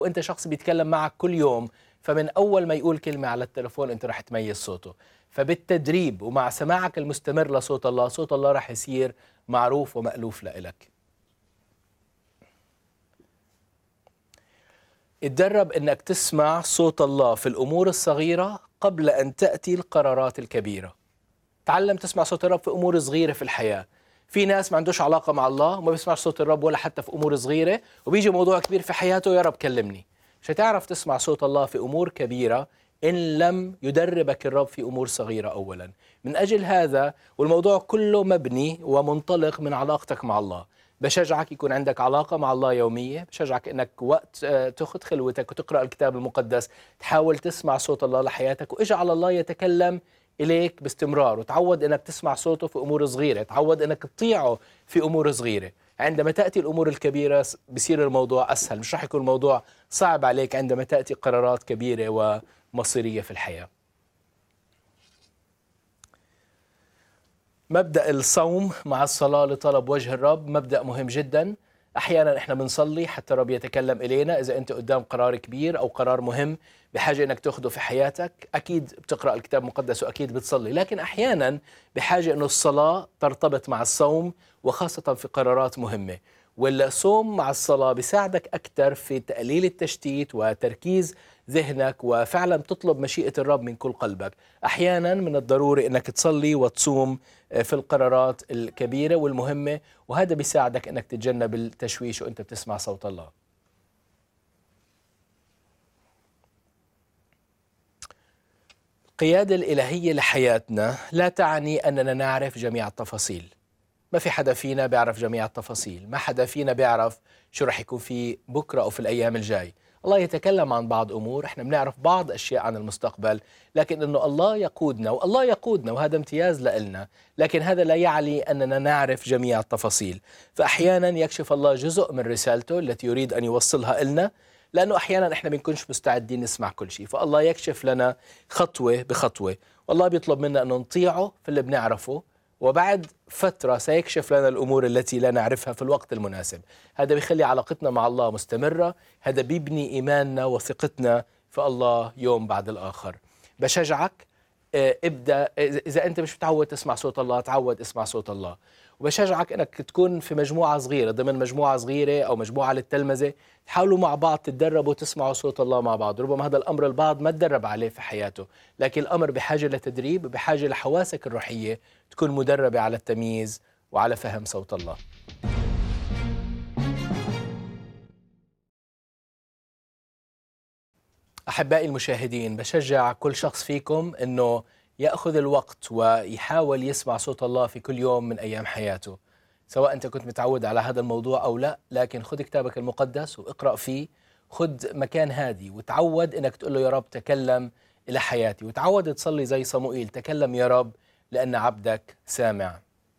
وانت شخص بيتكلم معك كل يوم، فمن اول ما يقول كلمه على التليفون انت رح تميز صوته. فبالتدريب ومع سماعك المستمر لصوت الله، صوت الله رح يصير معروف ومألوف لإلك. اتدرب انك تسمع صوت الله في الامور الصغيره قبل ان تاتي القرارات الكبيره. تعلم تسمع صوت الرب في امور صغيره في الحياه. في ناس ما عندوش علاقه مع الله وما بيسمعش صوت الرب ولا حتى في امور صغيره، وبيجي موضوع كبير في حياته يا رب كلمني. مش هتعرف تسمع صوت الله في امور كبيره ان لم يدربك الرب في امور صغيره اولا. من اجل هذا والموضوع كله مبني ومنطلق من علاقتك مع الله. بشجعك يكون عندك علاقة مع الله يومية، بشجعك انك وقت تاخذ خلوتك وتقرأ الكتاب المقدس، تحاول تسمع صوت الله لحياتك، واجعل الله يتكلم إليك باستمرار، وتعود انك تسمع صوته في امور صغيرة، تعود انك تطيعه في امور صغيرة. عندما تأتي الامور الكبيرة بصير الموضوع اسهل، مش راح يكون الموضوع صعب عليك عندما تأتي قرارات كبيرة ومصيرية في الحياة. مبدأ الصوم مع الصلاة لطلب وجه الرب مبدأ مهم جدا. أحيانا إحنا بنصلي حتى الرب يتكلم إلينا. إذا أنت قدام قرار كبير أو قرار مهم بحاجة إنك تأخذه في حياتك، أكيد بتقرأ الكتاب المقدس وأكيد بتصلي، لكن أحيانا بحاجة إنه الصلاة ترتبط مع الصوم، وخاصة في قرارات مهمة. والصوم مع الصلاة بيساعدك أكثر في تقليل التشتيت وتركيز ذهنك، وفعلا تطلب مشيئة الرب من كل قلبك. أحيانا من الضروري أنك تصلي وتصوم في القرارات الكبيرة والمهمة، وهذا بيساعدك أنك تتجنب التشويش وأنت بتسمع صوت الله. القيادة الإلهية لحياتنا لا تعني أننا نعرف جميع التفاصيل. ما في حدا فينا بيعرف جميع التفاصيل، ما حدا فينا بيعرف شو رح يكون في بكرة أو في الأيام الجاي. الله يتكلم عن بعض أمور، إحنا بنعرف بعض أشياء عن المستقبل، لكن إنه الله يقودنا والله يقودنا وهذا امتياز لنا، لكن هذا لا يعني أننا نعرف جميع التفاصيل. فأحيانا يكشف الله جزء من رسالته التي يريد أن يوصلها لنا، لأنه أحيانا إحنا بنكونش مستعدين نسمع كل شيء، فالله يكشف لنا خطوة بخطوة. والله بيطلب منا أن نطيعه في اللي بنعرفه، وبعد فترة سيكشف لنا الأمور التي لا نعرفها في الوقت المناسب. هذا بيخلي علاقتنا مع الله مستمرة، هذا بيبني إيماننا وثقتنا في الله يوم بعد الآخر. بشجعك ابدأ، إذا أنت مش متعود تسمع صوت الله تعود اسمع صوت الله. وبشجعك أنك تكون في مجموعة صغيرة، ضمن مجموعة صغيرة أو مجموعة للتلمذة، تحاولوا مع بعض تتدربوا تسمعوا صوت الله مع بعض. ربما هذا الأمر البعض ما تدرب عليه في حياته، لكن الأمر بحاجة لتدريب، بحاجة لحواسك الروحية تكون مدربة على التمييز وعلى فهم صوت الله. أحبائي المشاهدين، بشجع كل شخص فيكم أنه يأخذ الوقت ويحاول يسمع صوت الله في كل يوم من أيام حياته، سواء أنت كنت متعود على هذا الموضوع أو لا. لكن خذ كتابك المقدس واقرأ فيه، خذ مكان هادي وتعود أنك تقول له يا رب تكلم إلى حياتي، وتعود تصلي زي صموئيل، تكلم يا رب لأن عبدك سامع.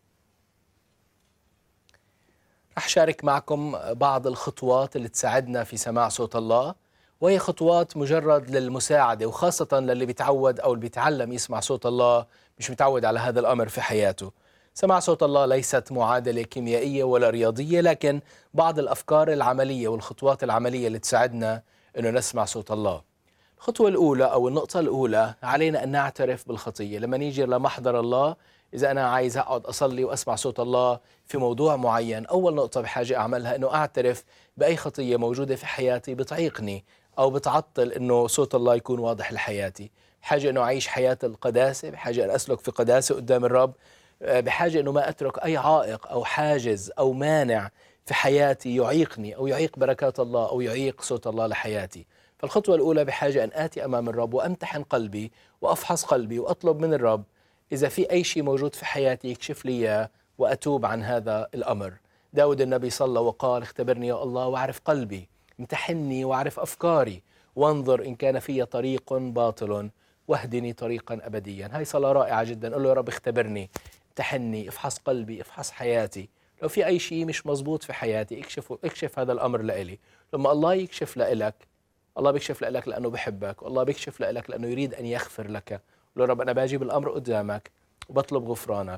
رح شارك معكم بعض الخطوات اللي تساعدنا في سماع صوت الله، وهي خطوات مجرد للمساعدة، وخاصة للي بيتعود أو اللي بيتعلم يسمع صوت الله مش متعود على هذا الأمر في حياته. سماع صوت الله ليست معادلة كيميائية ولا رياضية، لكن بعض الأفكار العملية والخطوات العملية اللي تساعدنا أنه نسمع صوت الله. الخطوة الأولى أو النقطة الأولى، علينا أن نعترف بالخطية. لما نيجي لمحضر الله، إذا أنا عايز أقعد أصلي وأسمع صوت الله في موضوع معين، أول نقطة بحاجة أعملها أنه أعترف بأي خطية موجودة في حياتي بتعيقني أو بتعطل أنه صوت الله يكون واضح لحياتي. بحاجة أنه أعيش حياة القداسة، بحاجة أن أسلك في قداسة قدام الرب، بحاجة أنه ما أترك أي عائق أو حاجز أو مانع في حياتي يعيقني أو يعيق بركات الله أو يعيق صوت الله لحياتي. فالخطوة الأولى بحاجة أن آتي أمام الرب وأمتحن قلبي وأفحص قلبي وأطلب من الرب إذا في أي شيء موجود في حياتي يكشف لي إياه وأتوب عن هذا الأمر. داود النبي صلى وقال اختبرني يا الله واعرف قلبي، امتحني واعرف أفكاري، وانظر إن كان في طريق باطل واهدني طريقا أبديا. هاي صلاة رائعة جدا. قل له يا رب اختبرني، امتحني، افحص قلبي، افحص حياتي، لو في أي شيء مش مزبوط في حياتي اكشف هذا الأمر لإلي. لما الله يكشف لإلك، الله بيكشف لك لأنه بحبك، والله بيكشف لك لأنه يريد أن يغفر لك. قل رب أنا باجي بالأمر قدامك وبطلب غفرانك.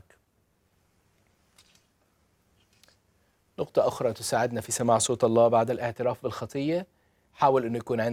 نقطة أخرى تساعدنا في سماع صوت الله بعد الاعتراف بالخطية، حاول أنه يكون